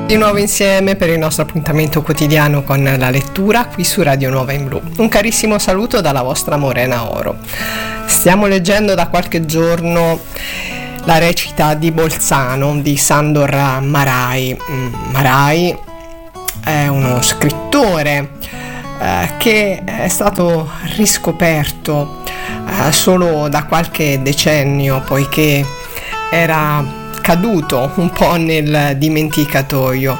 Di nuovo insieme per il nostro appuntamento quotidiano con la lettura qui su Radio Nuova in Blu. Un carissimo saluto dalla vostra Morena Oro. Stiamo leggendo da qualche giorno la recita di Bolzano di Sándor Márai. Márai è uno scrittore che è stato riscoperto solo da qualche decennio, poiché era caduto un po' nel dimenticatoio.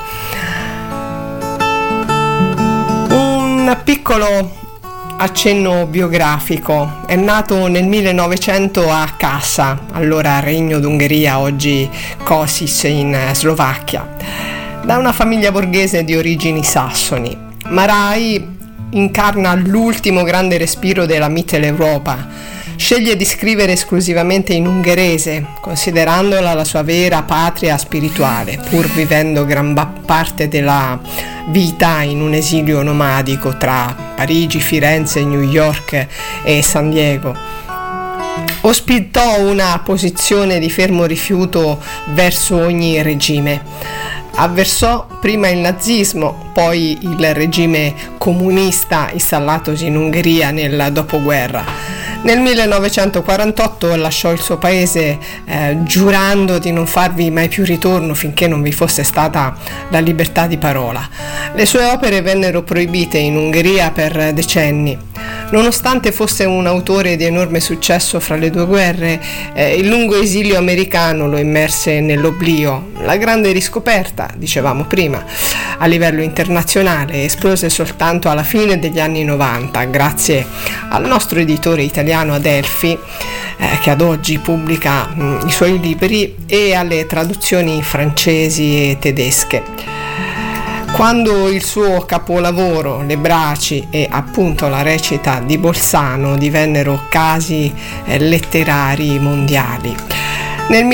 Un piccolo accenno biografico: è nato nel 1900 a Kassa, allora Regno d'Ungheria, oggi Košice in Slovacchia, da una famiglia borghese di origini sassoni. Márai incarna l'ultimo grande respiro della Mitteleuropa. Sceglie di scrivere esclusivamente in ungherese, considerandola la sua vera patria spirituale, pur vivendo gran parte della vita in un esilio nomadico tra Parigi, Firenze, New York e San Diego. Ospitò una posizione di fermo rifiuto verso ogni regime. Avversò prima il nazismo, poi il regime comunista installatosi in Ungheria nel dopoguerra. Nel 1948 lasciò il suo paese giurando di non farvi mai più ritorno finché non vi fosse stata la libertà di parola. Le sue opere vennero proibite in Ungheria per decenni. Nonostante fosse un autore di enorme successo fra le due guerre, il lungo esilio americano lo immerse nell'oblio. La grande riscoperta, dicevamo prima, a livello internazionale esplose soltanto alla fine degli anni 90, grazie al nostro editore italiano Adelphi, che ad oggi pubblica i suoi libri, e alle traduzioni francesi e tedesche. Quando il suo capolavoro, Le Braci e appunto la recita di Bolzano divennero casi letterari mondiali. Nel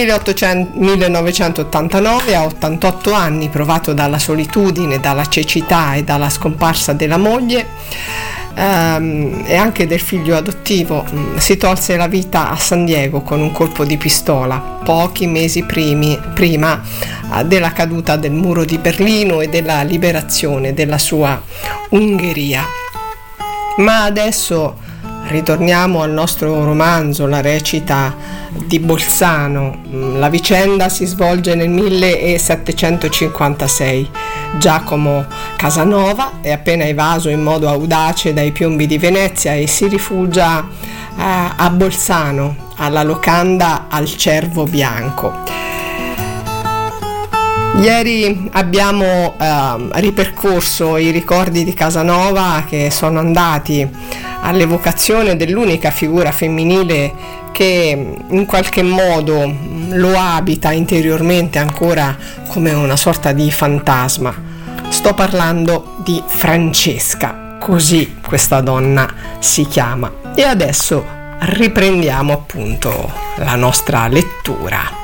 1989, a 88 anni, provato dalla solitudine, dalla cecità e dalla scomparsa della moglie e anche del figlio adottivo, si tolse la vita a San Diego con un colpo di pistola, pochi mesi prima della caduta del muro di Berlino e della liberazione della sua Ungheria. Ma adesso ritorniamo al nostro romanzo, la recita di Bolzano. La vicenda si svolge nel 1756. Giacomo Casanova è appena evaso in modo audace dai piombi di Venezia e si rifugia a Bolzano, alla locanda Al Cervo Bianco. Ieri abbiamo ripercorso i ricordi di Casanova, che sono andati all'evocazione dell'unica figura femminile che in qualche modo lo abita interiormente ancora come una sorta di fantasma. Sto parlando di Francesca, così questa donna si chiama. E adesso riprendiamo appunto la nostra lettura.